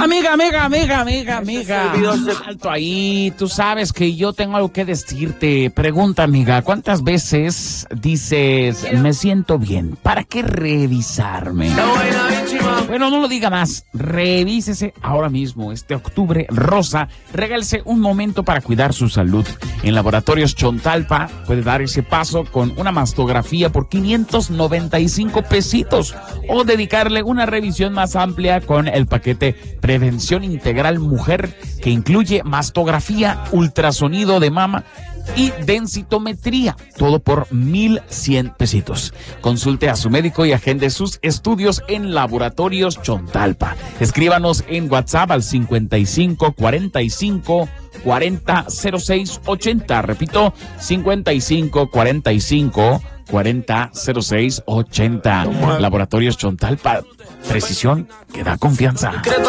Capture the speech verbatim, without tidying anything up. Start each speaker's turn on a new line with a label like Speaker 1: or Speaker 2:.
Speaker 1: Amiga, amiga, amiga, amiga, amiga. Alto ahí, tú sabes que yo tengo algo que decirte. Pregunta, amiga, ¿cuántas veces dices, me siento bien? ¿Para qué revisarme? Bueno, no lo diga más. Revísese ahora mismo. Este octubre rosa, regálese un momento para cuidar su salud. En Laboratorios Chontalpa puede dar ese paso con una mastografía por quinientos noventa y cinco pesitos o dedicarle una revisión más amplia con el paquete Prevención Integral Mujer, que incluye mastografía, ultrasonido de mama y densitometría, todo por mil cien pesitos. Consulte a su médico y agende sus estudios en Laboratorios Chontalpa. Escríbanos en WhatsApp al cincuenta y cinco cuarenta y cinco cuarenta cero seis ochenta. Repito, cincuenta y cinco cuarenta y cinco cuarenta cero seis ochenta. Laboratorios Chontalpa, precisión que da confianza.